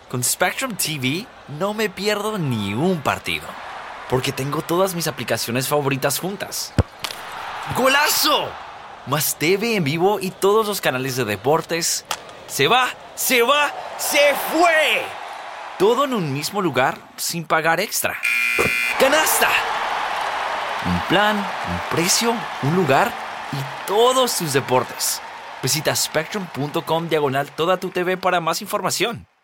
Con Spectrum TV no me pierdo ni un partido, porque tengo todas mis aplicaciones favoritas juntas. ¡Golazo! Más TV en vivo y todos los canales de deportes. ¡Se va! ¡Se va! ¡Se fue! Todo en un mismo lugar sin pagar extra. ¡Canasta! Un plan, un precio, un lugar y todos tus deportes. Visita spectrum.com/toda tu TV para más información.